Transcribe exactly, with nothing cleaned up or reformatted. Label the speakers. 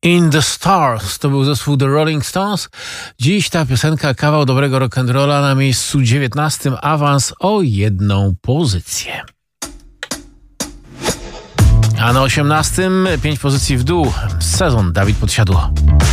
Speaker 1: In the Stars to był zespół The Rolling Stones. Dziś ta piosenka, kawał dobrego rock'n'rolla, na miejscu dziewiętnastym, awans o jedną pozycję. A na osiemnastym pięć pozycji w dół, Sezon, Dawid Podsiadło.